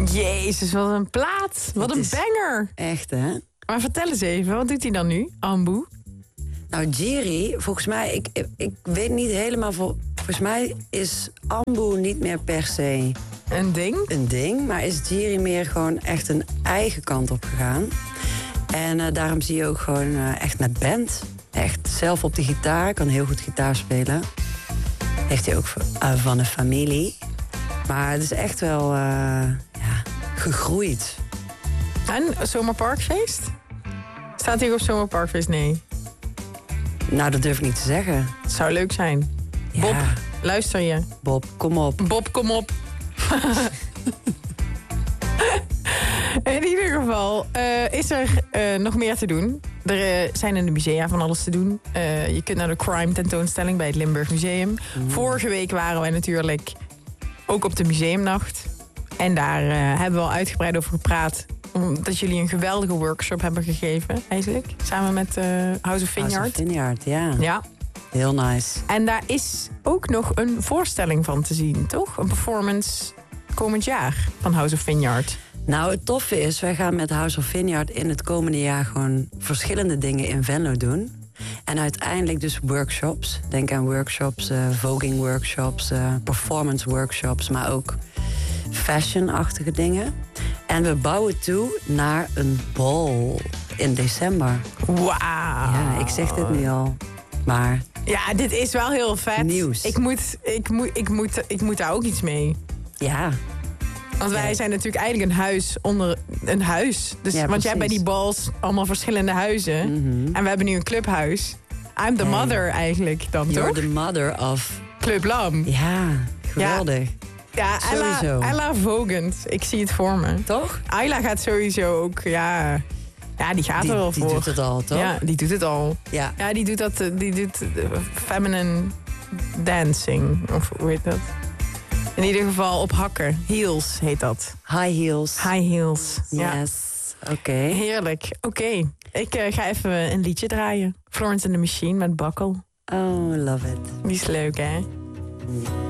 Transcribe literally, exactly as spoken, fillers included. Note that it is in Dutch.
Jezus, wat een plaat. Wat Het een is banger. Echt, hè? Maar vertel eens even, wat doet hij dan nu, Ambu? Nou, Jiri, volgens mij, ik, ik, ik weet niet helemaal... Vol, volgens mij is Ambu niet meer per se Een ding? een ding... maar is Jiri meer gewoon echt een eigen kant op gegaan. En uh, daarom zie je ook gewoon uh, echt met band. Echt zelf op de gitaar, kan heel goed gitaar spelen. Heeft hij ook uh, van een familie. Maar het is echt wel uh, ja, gegroeid. En Zomerparkfeest? Staat hij op Zomerparkfeest? Nee. Nou, dat durf ik niet te zeggen. Het zou leuk zijn. Ja. Bob, luister je. Bob, kom op. Bob, kom op. In ieder geval uh, is er uh, nog meer te doen. Er uh, zijn in de musea van alles te doen. Uh, je kunt naar de crime tentoonstelling bij het Limburg Museum. Mm. Vorige week waren wij natuurlijk ook op de museumnacht. En daar uh, hebben we al uitgebreid over gepraat. Omdat jullie een geweldige workshop hebben gegeven, eigenlijk. Samen met uh, House of Vineyard. House of Vineyard, ja. Ja. Heel nice. En daar is ook nog een voorstelling van te zien, toch? Een performance komend jaar van House of Vineyard. Nou, het toffe is, wij gaan met House of Vineyard in het komende jaar gewoon verschillende dingen in Venlo doen. En uiteindelijk dus workshops. Denk aan workshops, uh, voging workshops, uh, performance workshops, maar ook fashion-achtige dingen. En we bouwen toe naar een bal in december. Wauw. Ja, ik zeg dit nu al. Maar ja, dit is wel heel vet. Nieuws. Ik moet, ik moet, ik moet, ik moet daar ook iets mee. Ja. Want wij ja. zijn natuurlijk eigenlijk een huis onder een huis. Dus, ja, want jij hebt bij die bals allemaal verschillende huizen. Mm-hmm. En we hebben nu een clubhuis. I'm the hey. mother eigenlijk dan, You're toch? You're the mother of... Club Lam. Ja, geweldig. Ja, ja sowieso. Ella, Ella Vogend. Ik zie het voor me. Toch? Ayla gaat sowieso ook, ja... Ja, die gaat die, er wel die voor. Die doet het al, toch? Ja, die doet het al. Ja, ja die doet dat, die doet feminine dancing. Of hoe heet dat? In ieder geval op hakken. Heels heet dat. High heels. High heels. Yes. Ja. Oké. Okay. Heerlijk. Oké. Okay. Ik uh, ga even een liedje draaien. Florence and the Machine met Buckle. Oh, love it. Die is leuk, hè?